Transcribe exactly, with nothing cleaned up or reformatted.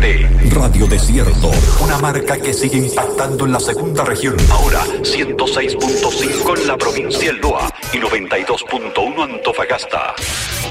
T. Radio Desierto, una marca que sigue impactando en la segunda región. Ahora, ciento seis punto cinco en la provincia del Loa y noventa y dos punto uno Antofagasta.